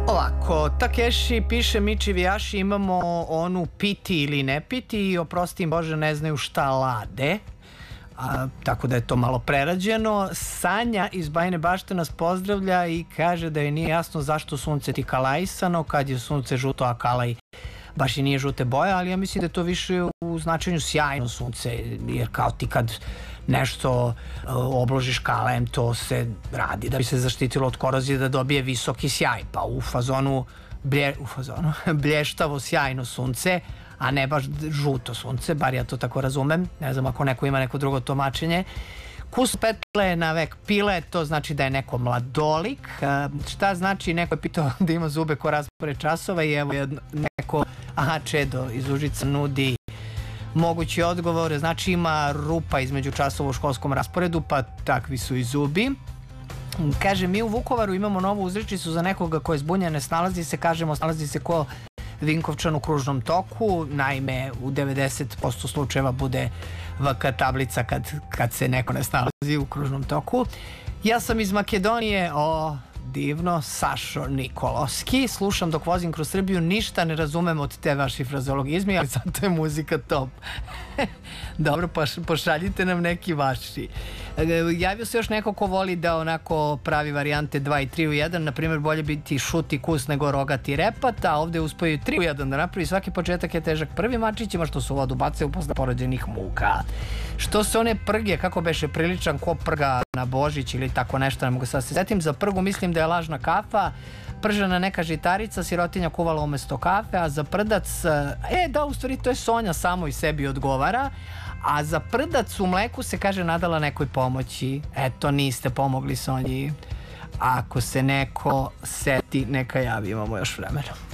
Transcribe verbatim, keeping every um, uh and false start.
Ovako, Takeshi piše Michi Vijaši, imamo onu piti ili ne piti i oprosti im Bože ne znaju šta lade. A, tako da je to malo prerađeno. Sanja iz Bajine Bašte nas pozdravlja i kaže da je nije jasno zašto sunce ti kalajsano kad je sunce žuto, a kalaj baš i nije žute boje, ali ja mislim da je to više u značenju sjajno sunce, jer kao ti kad nešto uh, obložiš kalajem, to se radi da bi se zaštitilo od korozije, da dobije visoki sjaj, pa u fazonu, blje, u fazonu blještavo sjajno sunce, a ne baš žuto sunce, bar ja to tako razumem, ne znam ako neko ima neko drugo tumačenje. Kus petle na vek pile, to znači da je neko mladolik. Uh, šta znači, neko je pitao da ima zube ko raspored časova i evo jedno, neko, aha, Čedo iz Užica nudi mogući odgovor, znači ima rupa između časova u školskom rasporedu, pa takvi su i zubi. Kaže, mi u Vukovaru imamo novu uzrečicu za nekoga ko je zbunjen, ne snalazi se, kažemo snalazi se ko Vinkovčan u kružnom toku, naime u devedeset posto slučajeva bude V K tablica kad, kad se neko ne snalazi u kružnom toku. Ja sam iz Makedonije, o divno, Sašo Nikoloski, slušam dok vozim kroz Srbiju, ništa ne razumem od te vaši frazeologizmi, ali zato je muzika top. Dobro, pošaljite nam neki vaši. Javio se još neko ko voli da onako pravi varijante dva i tri u jedan, na primjer bolje biti šut i kus nego rogati repat, a ovde uspaju tri u jedan da napravi, svaki početak je težak prvim mačićima što su vodu bacaju posle porođenih muka. Što se one prge, kako beše priličan ko prga na Božić ili tako nešto, ne mogu sad se setim, za prgu mislim da je lažna kafa, pržena neka žitarica, sirotinja kuvala umesto kafe, a za prdac, e da, u stvari to je Sonja samo i sebi odgovara, a za prdac u mleku se kaže nadala nekoj pomoći. Eto, niste pomogli Sonji. Ako se neko seti, neka javi, imamo još vremena.